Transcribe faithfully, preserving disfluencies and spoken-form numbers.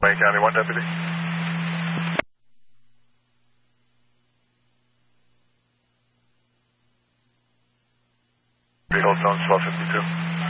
Wayne County one deputy. Hold zone twelve fifty-two.